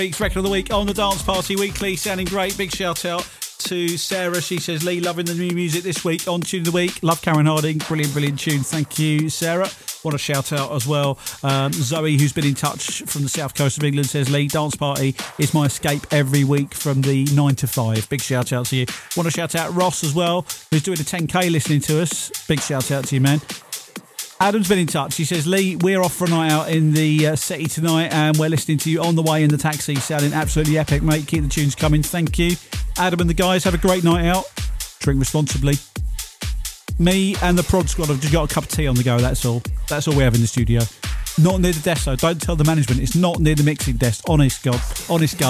Week's Record of the Week on the Dance Party Weekly, sounding great. Big shout out to Sarah. She says, Lee, loving the new music this week on Tune of the Week. Love Karen Harding. Brilliant tune. Thank you, Sarah. Want to shout out as well Zoe, who's been in touch from the south coast of England, says, Lee, Dance Party is my escape every week from the 9 to 5. Big shout out to you. Want to shout out Ross as well, who's doing a 10k listening to us. Big shout out to you, man. Adam's been in touch. He says, Lee, we're off for a night out in the city tonight and we're listening to you on the way in the taxi. Sounding absolutely epic, mate. Keep the tunes coming. Thank you. Adam and the guys, have a great night out. Drink responsibly. Me and the prod squad have just got a cup of tea on the go, that's all. That's all we have in the studio. Not near the desk, though. Don't tell the management. It's not near the mixing desk. Honest God.